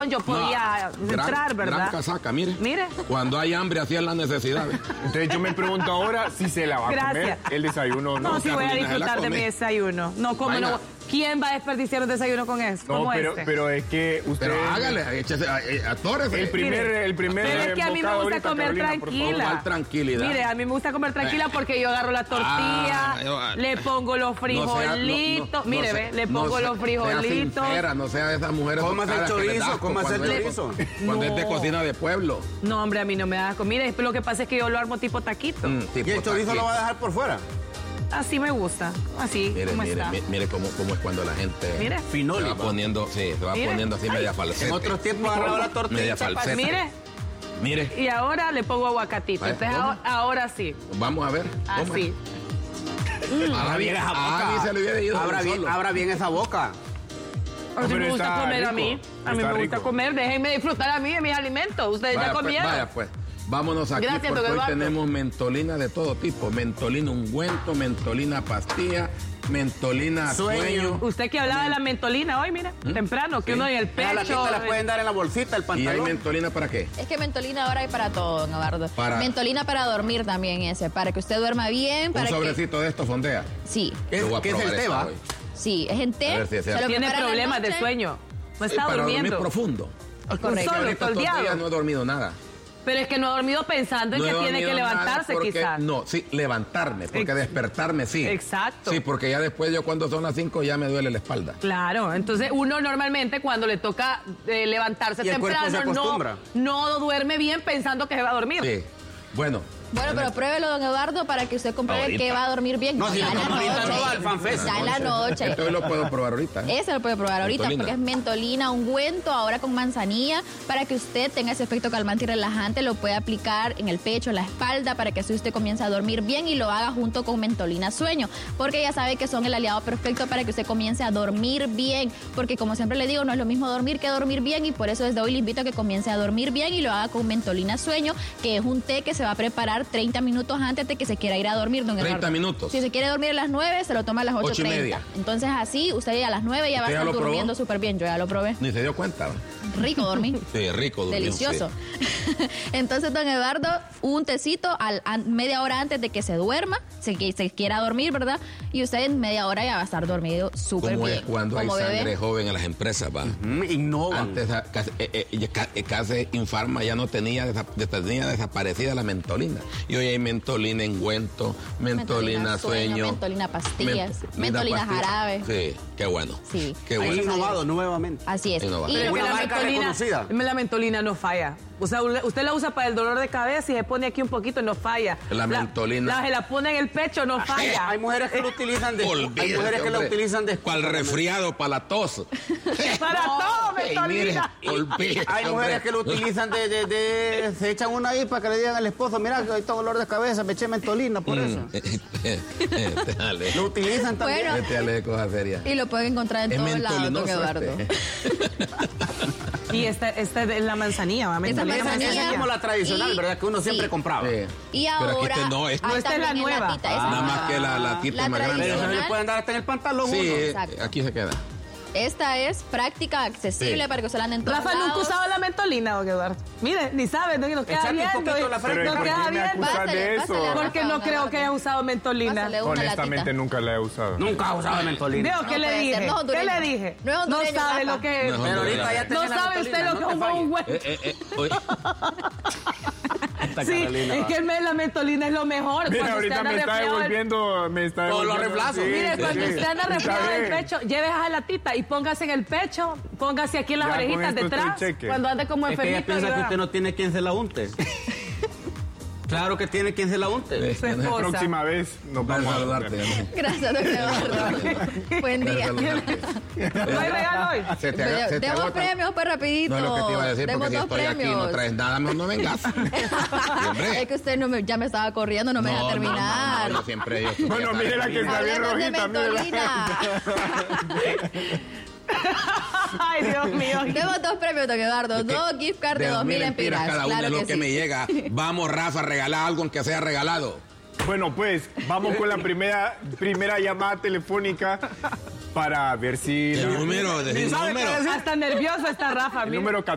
yo podía entrar, ¿verdad? Gran casaca, mire. Mire. Cuando hay hambre, así es la necesidad. Entonces yo me pregunto ahora si se la va a comer el desayuno o no. No, sí voy a disfrutar de mi desayuno. No, ¿cómo no? ¿Quién va a desperdiciar un desayuno con eso? No, pero es que usted... Pero hágale, échese, atórese. El primer pero es que a mí me gusta comer tranquila. ¿Cuál tranquilidad? Mire, a mí me gusta comer tranquila porque yo agarro la tortilla, le pongo los frijolitos. Mire, ve, le pongo los frijolitos. No sea de esas mujeres. Cómase el chorizo, cómase el chorizo. Cuando es de cocina de pueblo. No, hombre, a mí no me da asco. Mire, lo que pasa es que yo lo armo tipo taquito. ¿Y el chorizo lo va a dejar por fuera? Así me gusta, así como está. Mire cómo es cuando la gente se va poniendo, poniendo así media falseta. En otros tiempos agarraba la tortilla. Media falseta. Mire. Y ahora le pongo aguacatito. Entonces ahora sí. Vamos a ver. Así. Abra bien esa boca. A mí se le hubiera ido. Abra bien esa boca. Así me gusta comer a mí. A mí me gusta comer. Déjenme disfrutar a mí de mis alimentos. Ustedes ya comieron. Vaya pues. Vámonos aquí porque hoy tenemos mentolina de todo tipo. Mentolina ungüento, mentolina pastilla, mentolina sueño. Usted que hablaba de la mentolina hoy, mira, temprano, que uno en el pecho. La la pueden dar en la bolsita, el pantalón. ¿Y hay mentolina para qué? Es que mentolina ahora hay para todo, don Eduardo. Mentolina para dormir también para que usted duerma bien. Un sobrecito de esto fondea. Sí. ¿Qué es el té, va? Sí, es en té. Tiene problemas de sueño. No está durmiendo. Para dormir profundo. Es correcto. Estos días no he dormido nada. Pero es que no he dormido pensando en que tiene que levantarse, quizás. No, sí, levantarme, porque despertarme sí. Exacto. Sí, porque ya después yo cuando son las 5 ya me duele la espalda. Claro, entonces uno normalmente cuando le toca levantarse temprano no duerme bien pensando que se va a dormir. Sí, bueno. Bueno, pero pruébelo, don Eduardo, para que usted compruebe que va a dormir bien. No, si ya en la noche. Entonces lo puedo probar ahorita. Ese lo puede probar ahorita porque es mentolina, ungüento, ahora con manzanilla, para que usted tenga ese efecto calmante y relajante. Lo puede aplicar en el pecho, en la espalda, para que así usted comience a dormir bien y lo haga junto con mentolina sueño, porque ya sabe que son el aliado perfecto para que usted comience a dormir bien, porque como siempre le digo, no es lo mismo dormir que dormir bien, y por eso desde hoy le invito a que comience a dormir bien y lo haga con mentolina sueño, que es un té que se va a preparar 30 minutos antes de que se quiera ir a dormir, don Eduardo. 30 minutos. Si se quiere dormir a las 9, se lo toma a las 8:30. Entonces así, usted a las 9 ya va a estar durmiendo súper bien. Yo ya lo probé. Ni se dio cuenta. Rico dormir. Sí, rico dormir. Delicioso. Sí. Entonces, don Eduardo, un tecito media hora antes de que se duerma, se quiera dormir, ¿verdad? Y usted en media hora ya va a estar dormido súper bien. Como es cuando hay sangre joven en las empresas, va. Innovan. Antes casi Infarma ya no tenía desaparecida la mentolina. Y hoy hay mentolina engüento, mentolina sueño, mentolina pastillas, mentolina jarabe. Sí, qué bueno. Sí. Qué bueno. Innovado nuevamente. Así es. Pero una marca reconocida. La mentolina no falla. O sea, usted la usa para el dolor de cabeza y se pone aquí un poquito, no falla. La mentolina. Se la pone en el pecho, no falla. Hay mujeres que lo utilizan para el resfriado, para la tos. Para todo, mentolina. Hay mujeres que lo utilizan se echan una ahí para que le digan al esposo, mira, que hoy tengo dolor de cabeza, me eché mentolina por eso. Lo utilizan también. Bueno, y lo pueden encontrar en todos lados, don Eduardo. Y esta es la manzanilla, ¿va? Esta manzanilla es como la tradicional, ¿verdad? Que uno siempre compraba. Sí. Y ahora... Pero esta es la nueva. Nada más que la tita más grande. Pero eso le pueden dar hasta en el pantalón. Sí, aquí se queda. Esta es práctica, accesible para que usted la anden en todos Rafa lados. nunca usaba la mentolina, don Eduardo. Mire, ni sabe, nos queda viendo. Nos queda viendo. Porque no creo que haya usado mentolina. Honestamente nunca la he usado. Nunca ha usado mentolina. ¿Qué le dije? ¿Qué le dije? No sabe lo que es. Pero ahorita ya no sabe usted lo que es un ungüento. Sí, es que la mentolina es lo mejor. Mira, ahorita me está devolviendo. Los reflazos. Mire, cuando usted anda resfriado del pecho, lleve a la tita y póngase en el pecho, póngase aquí en las orejitas detrás. Cuando ande como enfermito. Es que ella piensa que usted no tiene quien se la unte. Claro que tiene quien se la unte. La próxima vez nos vamos a saludarte. Gracias, don Eduardo. Buen día. ¿No hay regalo hoy? Demos premios, pues, rapidito. No es lo que te iba a decir, porque si estoy aquí y no traes nada, no vengas. Es que usted ya me estaba corriendo, no me deja terminar. No, siempre bueno, mire la que está bien rojita, Ay, Dios mío. Demos 2 premios, don Eduardo. 2 gift cards de 2,000 empiras. Cada uno de lo que me llega. Vamos, Rafa, regala algo aunque sea regalado. Bueno, pues, vamos con la primera llamada telefónica para ver si... El número. Hasta nervioso está Rafa. El número 14.